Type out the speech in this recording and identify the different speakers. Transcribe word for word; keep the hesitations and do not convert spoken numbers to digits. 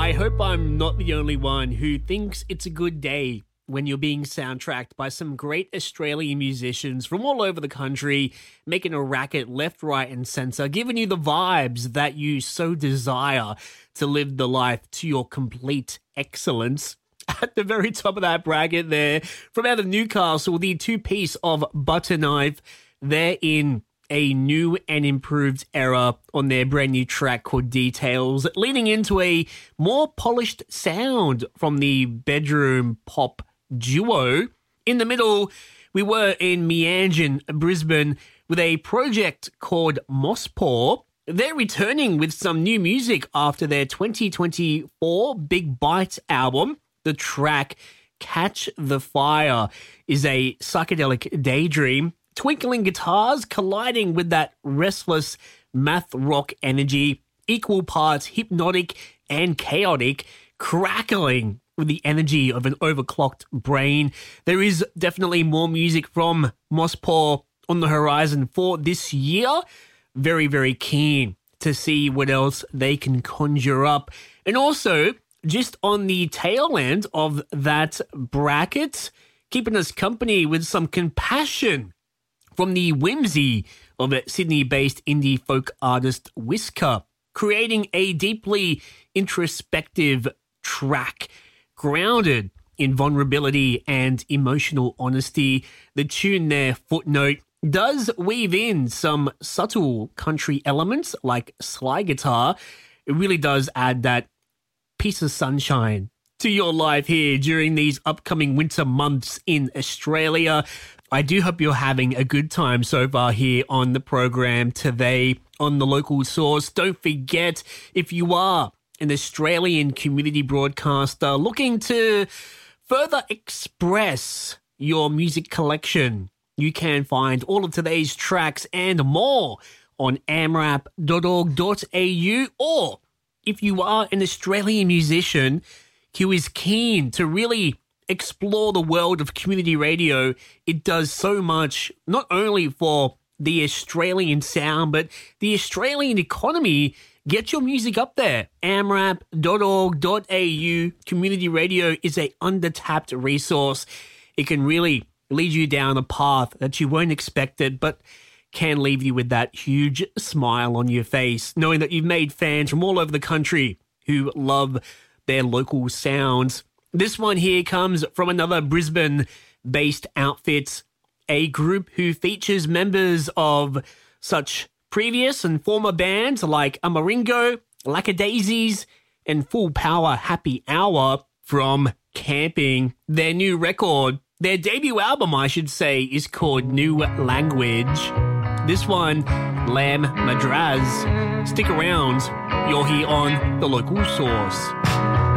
Speaker 1: I hope I'm not the only one who thinks it's a good day when you're being soundtracked by some great Australian musicians from all over the country, making a racket left, right, and centre, giving you the vibes that you so desire to live the life to your complete excellence. At the very top of that bracket there, from out of Newcastle, the two-piece of Butterknife, they're in a new and improved era on their brand new track called Details, leading into a more polished sound from the bedroom pop duo. In the middle, we were in Meanjin, Brisbane, with a project called Mosspaw. They're returning with some new music after their twenty twenty-four Big Bite album. The track Catch the Fire is a psychedelic daydream, twinkling guitars colliding with that restless math rock energy, equal parts hypnotic and chaotic, crackling with the energy of an overclocked brain. There is definitely more music from Mosspaw on the horizon for this year. Very, very keen to see what else they can conjure up. And also, just on the tail end of that bracket, keeping us company with some compassion from the whimsy of a Sydney-based indie folk artist Whisker, creating a deeply introspective track grounded in vulnerability and emotional honesty. The tune there, Footnote, does weave in some subtle country elements like slide guitar. It really does add that piece of sunshine to your life here during these upcoming winter months in Australia. I do hope you're having a good time so far here on the program today on The Local Source. Don't forget, if you are an Australian community broadcaster looking to further express your music collection, you can find all of today's tracks and more on amrap dot org dot a u, or if you are an Australian musician who is keen to really explore the world of community radio, it does so much, not only for the Australian sound, but the Australian economy. Get your music up there. amrap dot org dot a u. Community radio is a undertapped resource. It can really lead you down a path that you weren't expected, but can leave you with that huge smile on your face, knowing that you've made fans from all over the country who love their local sounds. This one here comes from another Brisbane-based outfit, a group who features members of such previous and former bands like Amaringo, Lackadaisies, and Full Power Happy Hour. From Camping. Their new record, their debut album, I should say, is called New Language. This one, Lamb Madraz. Stick around. You're here on The Local Source.